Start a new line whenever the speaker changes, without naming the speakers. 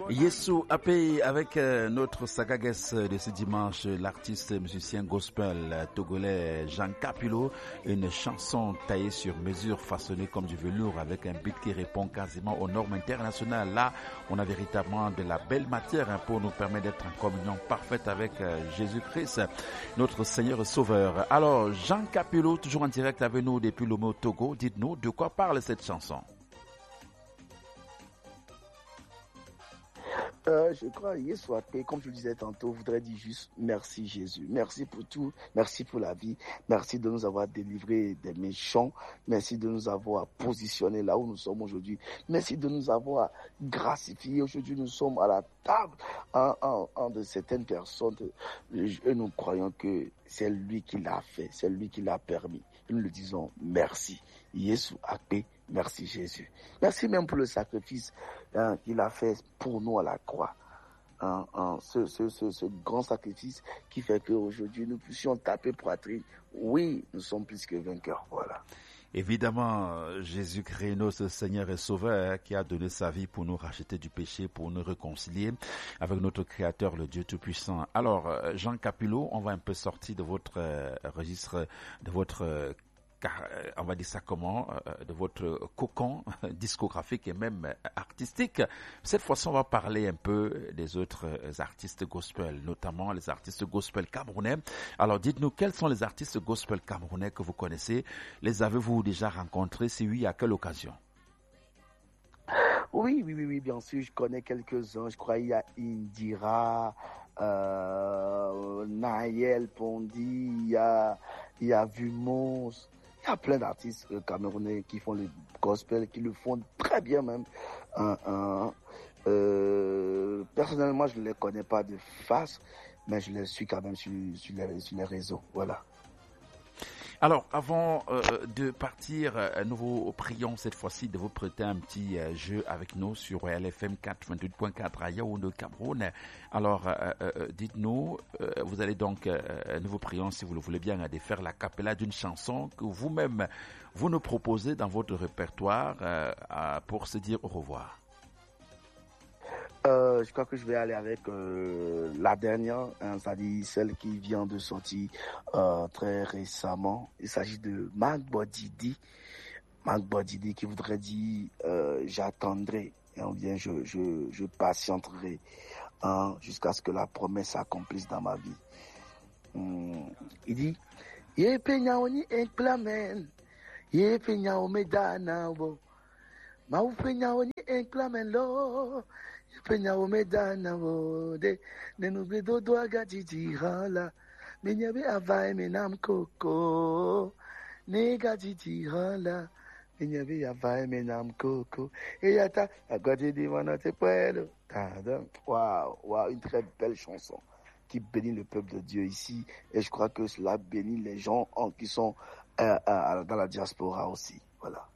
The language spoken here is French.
Yesu Apei avec notre sagagues de ce dimanche, l'artiste musicien gospel togolais Jean Capullo, une chanson taillée sur mesure, façonnée comme du velours avec un beat qui répond quasiment aux normes internationales. Là, on a véritablement de la belle matière pour nous permettre d'être en communion parfaite avec Jésus-Christ, notre Seigneur et Sauveur. Alors, Jean Capullo, toujours en direct avec nous depuis Lomé au Togo, dites-nous de quoi parle cette chanson?
Je crois, Yesu Apei, comme je le disais tantôt, voudrais dire juste merci Jésus. Merci pour tout, merci pour la vie, merci de nous avoir délivrés des méchants, merci de nous avoir positionnés là où nous sommes aujourd'hui, merci de nous avoir gracifiés. Aujourd'hui, nous sommes à la table de certaines personnes et nous croyons que c'est lui qui l'a fait, c'est lui qui l'a permis. Et nous le disons merci. Yesu Apei, merci Jésus. Merci même pour le sacrifice qu'il a fait pour nous à la croix. Ce grand sacrifice qui fait qu'aujourd'hui nous puissions taper poitrine. Oui, nous sommes plus que vainqueurs. Voilà.
Évidemment, Jésus-Christ, notre Seigneur et Sauveur, qui a donné sa vie pour nous racheter du péché, pour nous réconcilier avec notre Créateur, le Dieu Tout-Puissant. Alors, Jean Capullo, on va un peu sortir de votre registre, de votre on va dire ça comment, de votre cocon discographique et même artistique. Cette fois-ci, on va parler un peu des autres artistes gospel, notamment les artistes gospel camerounais. Alors, dites-nous, quels sont les artistes gospel camerounais que vous connaissez? Les avez-vous déjà rencontrés? Si oui, à quelle occasion?
Oui, bien sûr, je connais quelques-uns. Je crois qu'il y a Indira, Naël Pondi, il y a Vumons. Il y a plein d'artistes camerounais qui font le gospel, qui le font très bien même. Personnellement, je ne les connais pas de face, mais je les suis quand même sur les réseaux. Voilà.
Alors, avant de partir, nous vous prions cette fois-ci de vous prêter un petit jeu avec nous sur Royal FM 88.4 à Yaoundé, Cameroun. Alors, dites-nous, vous allez donc, nous vous prions, si vous le voulez bien, de faire la cappella d'une chanson que vous-même, vous nous proposez dans votre répertoire pour se dire au revoir.
Je crois que je vais aller avec la dernière, c'est-à-dire celle qui vient de sortir très récemment. Il s'agit de Marc Bodidi qui voudrait dire j'attendrai, ou bien je patienterai jusqu'à ce que la promesse s'accomplisse dans ma vie. Il dit Ye peñaoni enclamen, ye peñao medanawo, ma u peñaoni enclamen lo. Penya omedana wode nenube dodo agajiji hala menyabe avai menam koko negajiji hala menyabe avai menam koko eyata agajidi manate puedo. Waouh, une très belle chanson qui bénit le peuple de Dieu ici, et je crois que cela bénit les gens qui sont dans la diaspora aussi. Voilà.